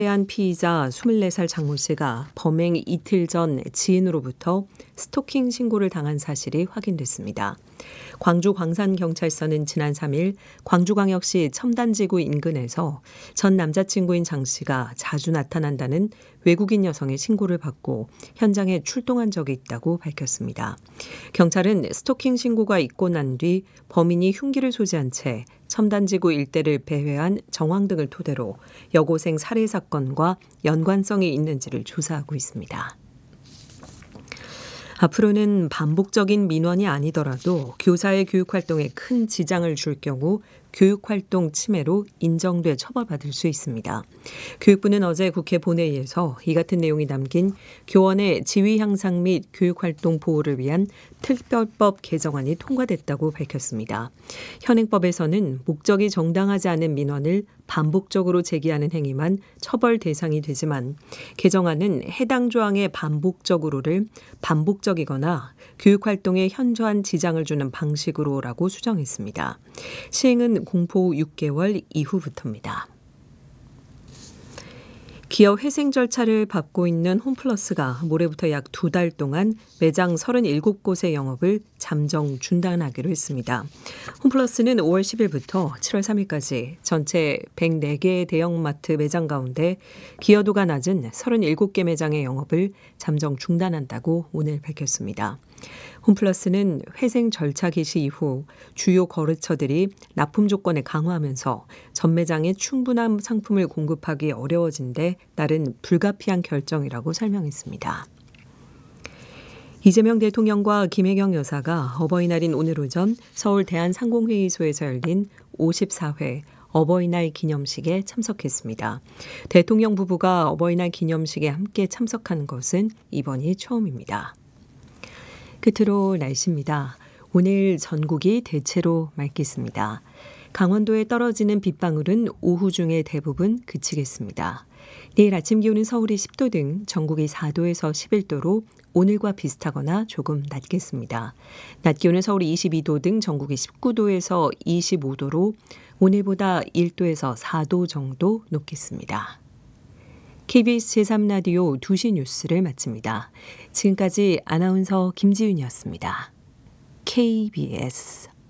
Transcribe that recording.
한 피의자 24살 장모 씨가 범행 이틀 전 지인으로부터 스토킹 신고를 당한 사실이 확인됐습니다. 광주 광산경찰서는 지난 3일 광주광역시 첨단지구 인근에서 전 남자친구인 장 씨가 자주 나타난다는 외국인 여성의 신고를 받고 현장에 출동한 적이 있다고 밝혔습니다. 경찰은 스토킹 신고가 있고 난 뒤 범인이 흉기를 소지한 채 첨단지구 일대를 배회한 정황 등을 토대로 여고생 살해 사건과 연관성이 있는지를 조사하고 있습니다. 앞으로는 반복적인 민원이 아니더라도 교사의 교육활동에 큰 지장을 줄 경우 교육활동 침해로 인정돼 처벌받을 수 있습니다. 교육부는 어제 국회 본회의에서 이 같은 내용이 담긴 교원의 지위 향상 및 교육활동 보호를 위한 특별법 개정안이 통과됐다고 밝혔습니다. 현행법에서는 목적이 정당하지 않은 민원을 반복적으로 제기하는 행위만 처벌 대상이 되지만 개정안은 해당 조항의 반복적으로를 반복적이거나 교육활동에 현저한 지장을 주는 방식으로라고 수정했습니다. 시행은 공포 후 6개월 이후부터입니다. 기업 회생 절차를 밟고 있는 홈플러스가 모레부터 약 2달 동안 매장 37곳의 영업을 잠정 중단하기로 했습니다. 홈플러스는 5월 10일부터 7월 3일까지 전체 104개의 대형마트 매장 가운데 기여도가 낮은 37개 매장의 영업을 잠정 중단한다고 오늘 밝혔습니다. 홈플러스는 회생 절차 개시 이후 주요 거래처들이 납품 조건을 강화하면서 전 매장에 충분한 상품을 공급하기 어려워진 데 따른 불가피한 결정이라고 설명했습니다. 이재명 대통령과 김혜경 여사가 어버이날인 오늘 오전 서울 대한상공회의소에서 열린 54회 어버이날 기념식에 참석했습니다. 대통령 부부가 어버이날 기념식에 함께 참석한 것은 이번이 처음입니다. 끝으로 날씨입니다. 오늘 전국이 대체로 맑겠습니다. 강원도에 떨어지는 빗방울은 오후 중에 대부분 그치겠습니다. 내일 아침 기온은 서울이 10도 등 전국이 4도에서 11도로 오늘과 비슷하거나 조금 낮겠습니다. 낮 기온은 서울이 22도 등 전국이 19도에서 25도로 오늘보다 1도에서 4도 정도 높겠습니다. KBS 제3라디오 2시 뉴스를 마칩니다. 지금까지 아나운서 김지윤이었습니다. KBS